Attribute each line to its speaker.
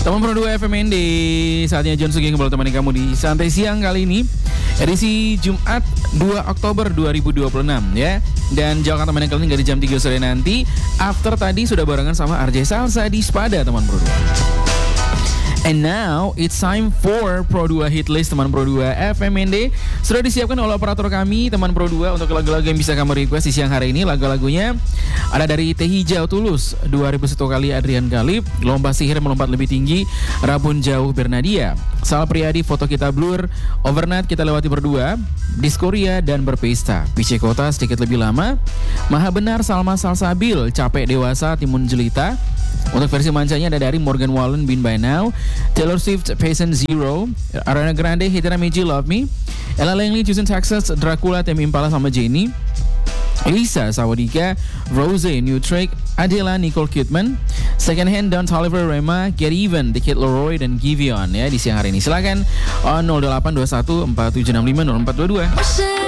Speaker 1: Teman Pro 2 FMND, saatnya John Sugi kembali temani kamu di Santai Siang kali ini, edisi Jumat 2 Oktober 2026 ya. Dan jangan teman yang kali ini gak di jam 3 sore nanti. After tadi sudah barengan sama RJ Salsa di Spada teman Pro 2. And now it's time for Pro 2 Hit List teman Pro 2 FMND. Sudah disiapkan oleh operator kami teman Pro 2 untuk lagu-lagu yang bisa kamu request di siang hari ini. Lagu-lagunya ada dari Teh Hijau Tulus, 2001 kali Adrian Galip, Lomba Sihir Melompat Lebih Tinggi, Rabun Jauh Bernadia, Sal Priadi Foto Kita Blur, Overnight Kita Lewati Berdua, Diskoria dan Berpesta, PC Kota Sedikit Lebih Lama, Maha Benar Salma Salsabil, Capek Dewasa Timun Jelita. Untuk versi mancanya ada dari Morgan Wallen Been By Now, Taylor Swift Patient Zero, Ariana Grande Hidra Meiji Love Me, Ella Langley Houston Texas, Dracula Temi Impala sama Jenny, Lisa Sawadika, Rose New Track, Adela Nicole Kidman, Second Hand Don Toliver Rema, Get Even The Kid Leroy dan Giveon ya di siang hari ini. Silakan 0821 4765 0422.